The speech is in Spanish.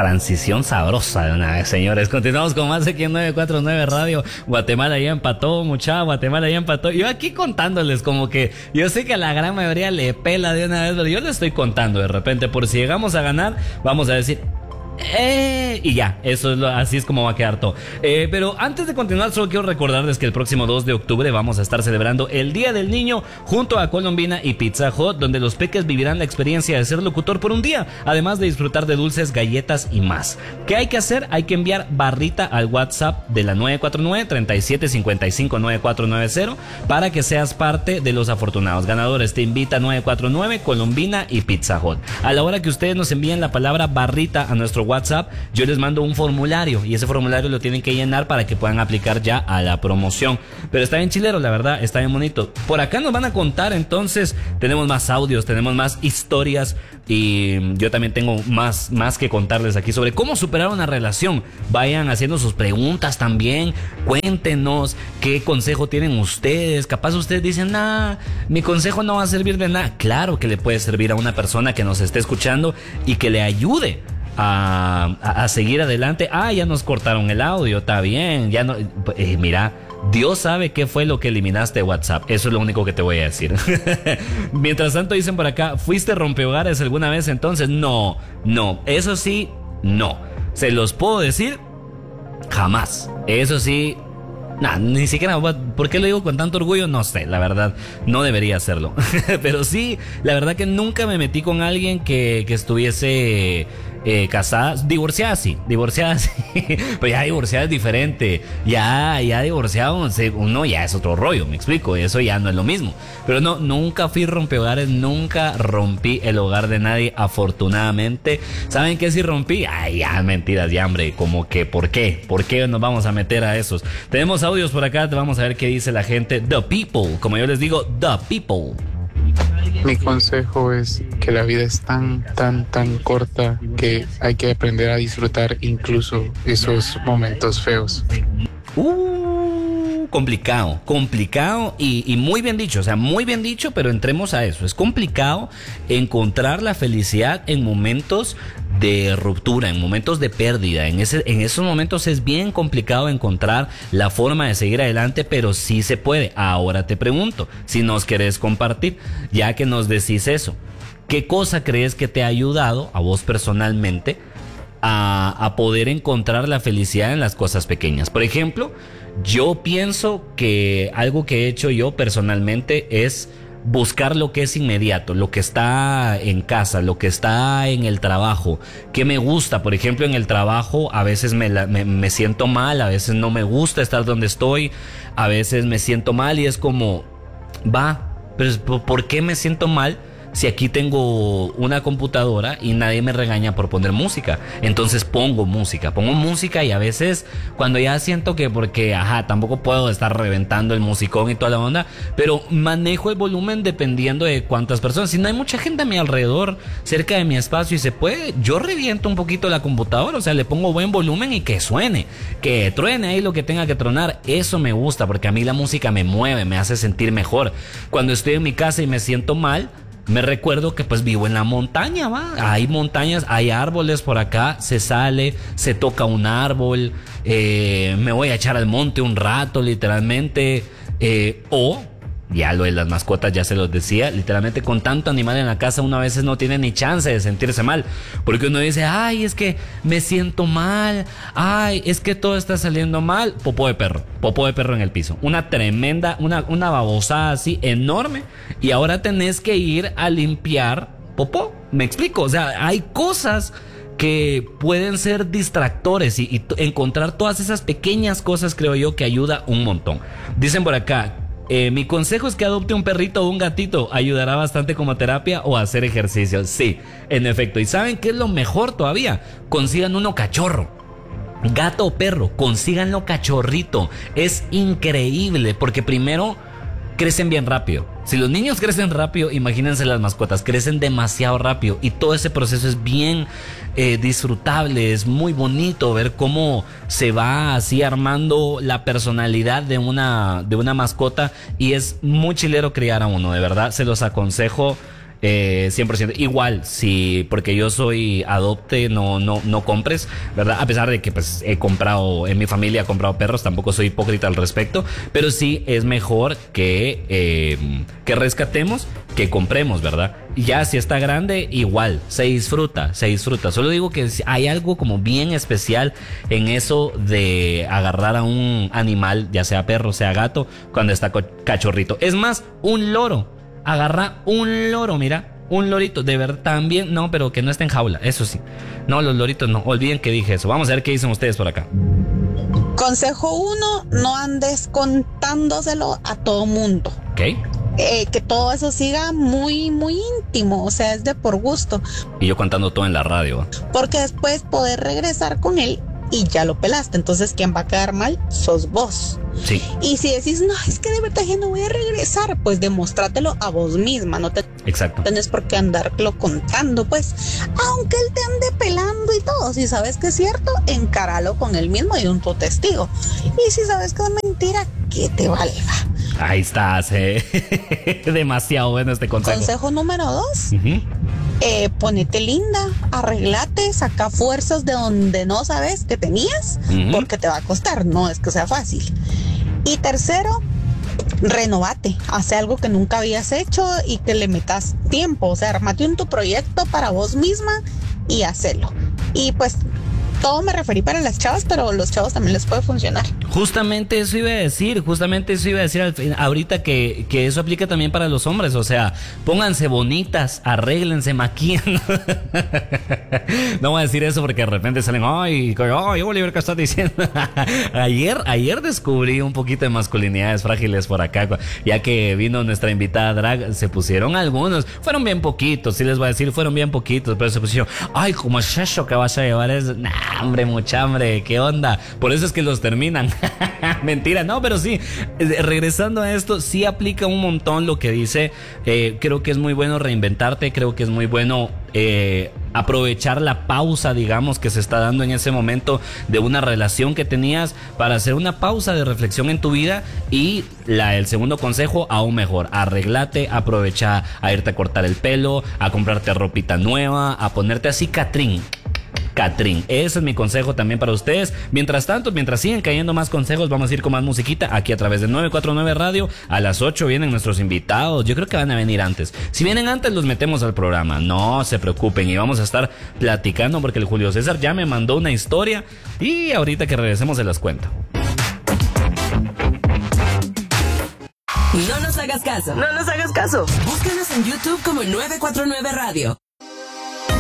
transición sabrosa de una vez, señores. Continuamos con más aquí en 949 Radio. Guatemala ya empató, mucha. Guatemala ya empató. Yo aquí contándoles como que yo sé que a la gran mayoría le pela de una vez, pero yo les estoy contando de repente por si llegamos a ganar, vamos a decir... y ya, así es como va a quedar todo. Pero antes de continuar, solo quiero recordarles que el próximo 2 de octubre vamos a estar celebrando el Día del Niño junto a Colombina y Pizza Hut, donde los peques vivirán la experiencia de ser locutor por un día, además de disfrutar de dulces, galletas y más. ¿Qué hay que hacer? Hay que enviar barrita al WhatsApp de la 949-3755-9490 para que seas parte de los afortunados ganadores. Te invita 949, Colombina y Pizza Hut. A la hora que ustedes nos envíen la palabra barrita a nuestro WhatsApp, yo les mando un formulario y ese formulario lo tienen que llenar para que puedan aplicar ya a la promoción. Pero está bien chilero, la verdad, está bien bonito. Por acá nos van a contar, entonces tenemos más audios, tenemos más historias y yo también tengo más que contarles aquí sobre cómo superar una relación. Vayan haciendo sus preguntas también, cuéntenos qué consejo tienen ustedes. Capaz ustedes dicen, mi consejo no va a servir de nada. Claro que le puede servir a una persona que nos esté escuchando y que le ayude a seguir adelante. Ya nos cortaron el audio, está bien, ya no, mira, Dios sabe qué fue lo que eliminaste de WhatsApp. Eso es lo único que te voy a decir. Mientras tanto dicen por acá, ¿fuiste rompehogares alguna vez entonces? No, eso sí, no. Se los puedo decir, jamás. Eso sí, ni siquiera, ¿por qué lo digo con tanto orgullo? No sé, la verdad, no debería hacerlo. Pero sí, la verdad que nunca me metí con alguien que estuviese casada, divorciada sí, pero ya divorciada es diferente, ya divorciado, uno ya es otro rollo, me explico, eso ya no es lo mismo. Pero no, nunca fui rompehogares, nunca rompí el hogar de nadie, afortunadamente. ¿Saben qué sí rompí? Ya, mentiras, ya, hombre, como que, ¿por qué nos vamos a meter a esos? Tenemos audios por acá, vamos a ver qué dice la gente. The people, como yo les digo, the people. Mi consejo es que la vida es tan corta que hay que aprender a disfrutar incluso esos momentos feos. Complicado y muy bien dicho, o sea, muy bien dicho, pero entremos a eso. Es complicado encontrar la felicidad en momentos de ruptura, en momentos de pérdida. En esos momentos es bien complicado encontrar la forma de seguir adelante, pero sí se puede. Ahora te pregunto, si nos querés compartir, ya que nos decís eso, ¿qué cosa crees que te ha ayudado a vos personalmente a poder encontrar la felicidad en las cosas pequeñas? Por ejemplo, yo pienso que algo que he hecho yo personalmente es buscar lo que es inmediato, lo que está en casa, lo que está en el trabajo, que me gusta. Por ejemplo, en el trabajo a veces me siento mal, a veces no me gusta estar donde estoy, a veces me siento mal y es como, pero ¿por qué me siento mal? Si aquí tengo una computadora y nadie me regaña por poner música. Entonces pongo música y a veces cuando ya siento que porque tampoco puedo estar reventando el musicón y toda la onda, pero manejo el volumen dependiendo de cuántas personas. Si no hay mucha gente a mi alrededor cerca de mi espacio y se puede, yo reviento un poquito la computadora, o sea, le pongo buen volumen y que suene, que truene ahí lo que tenga que tronar. Eso me gusta porque a mí la música me mueve, me hace sentir mejor. Cuando estoy en mi casa y me siento mal, me recuerdo que pues vivo en la montaña, hay montañas, hay árboles por acá, se sale, se toca un árbol, me voy a echar al monte un rato literalmente, o ya lo de las mascotas ya se los decía, literalmente con tanto animal en la casa uno a veces no tiene ni chance de sentirse mal, porque uno dice, es que me siento mal, es que todo está saliendo mal. Popó de perro en el piso, una tremenda, una babosada así enorme, y ahora tenés que ir a limpiar popó, me explico, o sea, hay cosas que pueden ser distractores y encontrar todas esas pequeñas cosas creo yo que ayuda un montón. Dicen por acá, mi consejo es que adopte un perrito o un gatito, ayudará bastante como terapia o hacer ejercicio. Sí, en efecto. ¿Y saben qué es lo mejor todavía? Consigan uno cachorro, gato o perro, consíganlo cachorrito. Es increíble porque primero crecen bien rápido. Si los niños crecen rápido, imagínense las mascotas, crecen demasiado rápido y todo ese proceso es bien disfrutable, es muy bonito ver cómo se va así armando la personalidad de una mascota y es muy chilero criar a uno, de verdad, se los aconsejo 100%. Igual, si porque yo soy adopte, no compres, ¿verdad? A pesar de que pues he comprado, en mi familia he comprado perros, tampoco soy hipócrita al respecto, pero sí es mejor que rescatemos que compremos, ¿verdad? Ya si está grande, igual, se disfruta. Solo digo que hay algo como bien especial en eso de agarrar a un animal, ya sea perro, sea gato, cuando está cachorrito. Es más, un loro. Agarra un loro, mira, un lorito, de verdad, también, no, pero que no esté en jaula, eso sí. No, los loritos no, olviden que dije eso. Vamos a ver qué dicen ustedes por acá. Consejo 1, no andes contándoselo a todo mundo. Ok. Que todo eso siga muy, muy íntimo, o sea, es de por gusto. Y yo contando todo en la radio. Porque después poder regresar con él y ya lo pelaste. Entonces, ¿quién va a quedar mal? Sos vos. Sí. Y si decís, no, es que de verdad ya no voy a regresar, pues demostrátelo a vos misma. No te Exacto. tenés por qué andarlo contando, pues. Aunque él te ande pelando y todo. Si sabes que es cierto, encáralo con él mismo y un tu testigo. Y si sabes que es mentira, que te valga. Ahí estás, demasiado bueno este consejo. Consejo número 2. Ponete linda, arreglate, saca fuerzas de donde no sabes que tenías, porque te va a costar, no es que sea fácil. Y tercero, renovate, hace algo que nunca habías hecho y que le metas tiempo, o sea, armate tu proyecto para vos misma y hacelo. Y pues todo me referí para las chavas, pero los chavos también les puede funcionar. Justamente eso iba a decir ahorita que eso aplica también para los hombres, o sea, pónganse bonitas, arréglense, maquillen. No voy a decir eso porque de repente salen, ay, Oliver, ¿qué estás diciendo? Ayer descubrí un poquito de masculinidades frágiles por acá, ya que vino nuestra invitada drag, se pusieron algunos, fueron bien poquitos, sí les voy a decir, fueron bien poquitos, pero se pusieron, ay, ¿cómo es eso que vas a llevar? Hambre, mucha hambre, ¿qué onda? Por eso es que los terminan. Mentira, no, pero sí, regresando a esto, sí aplica un montón lo que dice. Creo que es muy bueno reinventarte, creo que es muy bueno aprovechar la pausa, digamos, que se está dando en ese momento de una relación que tenías para hacer una pausa de reflexión en tu vida. Y el segundo consejo, aún mejor, arreglate, aprovecha a irte a cortar el pelo, a comprarte ropita nueva, a ponerte así Catrín, ese es mi consejo también para ustedes. Mientras tanto, mientras siguen cayendo más consejos, vamos a ir con más musiquita aquí a través de 949 Radio. A las 8 vienen nuestros invitados. Yo creo que van a venir antes. Si vienen antes, los metemos al programa. No se preocupen y vamos a estar platicando porque el Julio César ya me mandó una historia y ahorita que regresemos se las cuento. No nos hagas caso. No nos hagas caso. Búscanos en YouTube como 949 Radio.